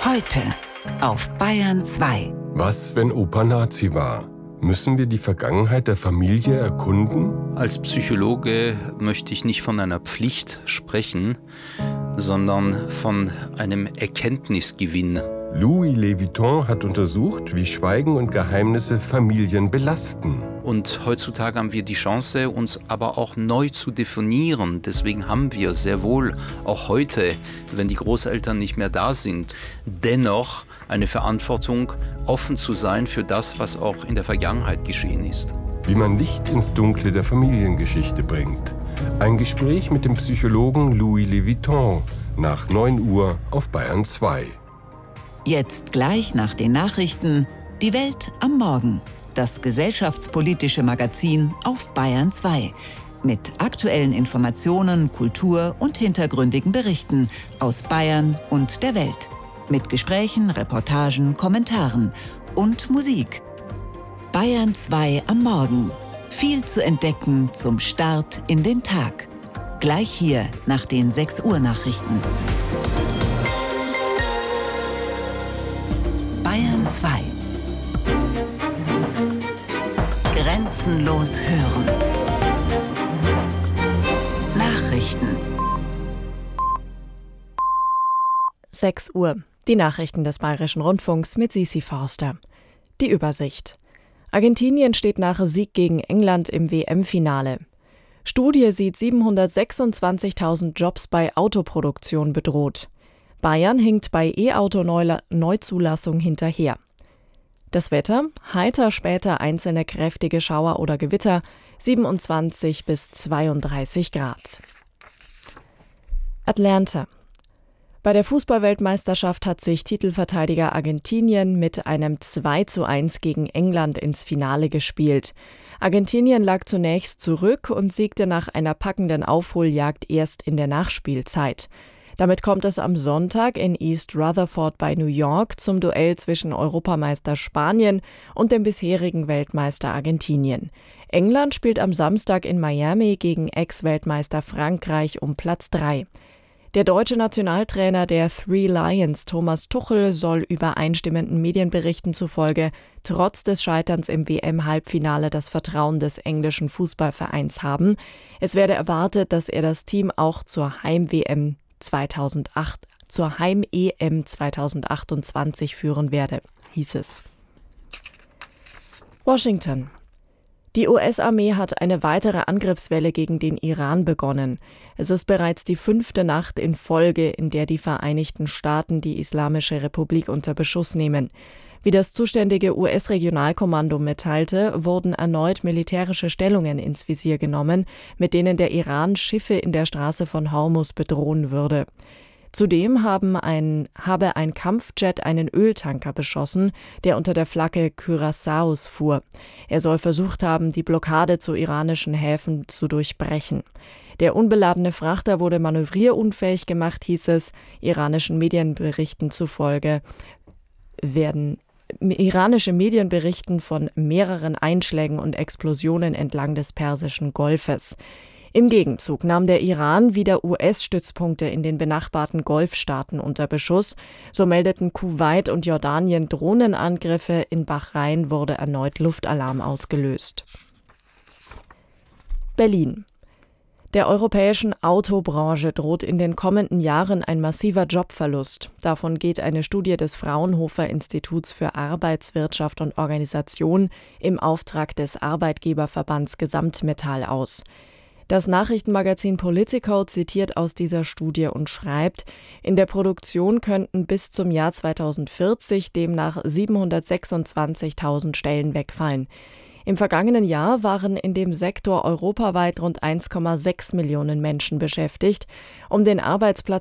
Heute auf Bayern 2. Was, wenn Opa Nazi war? Müssen wir die Vergangenheit der Familie erkunden? Als Psychologe möchte ich nicht von einer Pflicht sprechen, sondern von einem Erkenntnisgewinn. Louis Leviton hat untersucht, wie Schweigen und Geheimnisse Familien belasten. Und heutzutage haben wir die Chance, uns aber auch neu zu definieren. Deswegen haben wir sehr wohl auch heute, wenn die Großeltern nicht mehr da sind, dennoch eine Verantwortung, offen zu sein für das, was auch in der Vergangenheit geschehen ist. Wie man Licht ins Dunkle der Familiengeschichte bringt. Ein Gespräch mit dem Psychologen Louis Leviton nach 9 Uhr auf Bayern 2. Jetzt gleich nach den Nachrichten Die Welt am Morgen. Das gesellschaftspolitische Magazin auf Bayern 2. Mit aktuellen Informationen, Kultur und hintergründigen Berichten aus Bayern und der Welt. Mit Gesprächen, Reportagen, Kommentaren und Musik. Bayern 2 am Morgen. Viel zu entdecken zum Start in den Tag. Gleich hier nach den 6 Uhr Nachrichten. Bayern 2. Grenzenlos hören. Nachrichten. 6 Uhr. Die Nachrichten des Bayerischen Rundfunks mit Sisi Forster. Die Übersicht. Argentinien steht nach Sieg gegen England im WM-Finale. Studie sieht 726.000 Jobs bei Autoproduktion bedroht. Bayern hinkt bei E-Auto-Neuzulassung hinterher. Das Wetter: heiter, später einzelne kräftige Schauer oder Gewitter, 27 bis 32 Grad. Atlanta. Bei der Fußball-Weltmeisterschaft hat sich Titelverteidiger Argentinien mit einem 2:1 gegen England ins Finale gespielt. Argentinien lag zunächst zurück und siegte nach einer packenden Aufholjagd erst in der Nachspielzeit. Damit kommt es am Sonntag in East Rutherford bei New York zum Duell zwischen Europameister Spanien und dem bisherigen Weltmeister Argentinien. England spielt am Samstag in Miami gegen Ex-Weltmeister Frankreich um Platz 3. Der deutsche Nationaltrainer der Three Lions, Thomas Tuchel, soll übereinstimmenden Medienberichten zufolge trotz des Scheiterns im WM-Halbfinale das Vertrauen des englischen Fußballvereins haben. Es werde erwartet, dass er das Team auch zur Heim-EM 2028 führen werde, hieß es. Washington. Die US-Armee hat eine weitere Angriffswelle gegen den Iran begonnen. Es ist bereits die 5. Nacht in Folge, in der die Vereinigten Staaten die Islamische Republik unter Beschuss nehmen. Wie das zuständige US-Regionalkommando mitteilte, wurden erneut militärische Stellungen ins Visier genommen, mit denen der Iran Schiffe in der Straße von Hormuz bedrohen würde. Zudem habe ein Kampfjet einen Öltanker beschossen, der unter der Flagge Curaçaos fuhr. Er soll versucht haben, die Blockade zu iranischen Häfen zu durchbrechen. Der unbeladene Frachter wurde manövrierunfähig gemacht, hieß es. Iranische Medienberichten berichten von mehreren Einschlägen und Explosionen entlang des Persischen Golfes. Im Gegenzug nahm der Iran wieder US-Stützpunkte in den benachbarten Golfstaaten unter Beschuss. So meldeten Kuwait und Jordanien Drohnenangriffe. In Bahrain wurde erneut Luftalarm ausgelöst. Berlin. Der europäischen Autobranche droht in den kommenden Jahren ein massiver Jobverlust. Davon geht eine Studie des Fraunhofer Instituts für Arbeitswirtschaft und Organisation im Auftrag des Arbeitgeberverbands Gesamtmetall aus. Das Nachrichtenmagazin Politico zitiert aus dieser Studie und schreibt, in der Produktion könnten bis zum Jahr 2040 demnach 726.000 Stellen wegfallen. Im vergangenen Jahr waren in dem Sektor europaweit rund 1,6 Millionen Menschen beschäftigt. Um den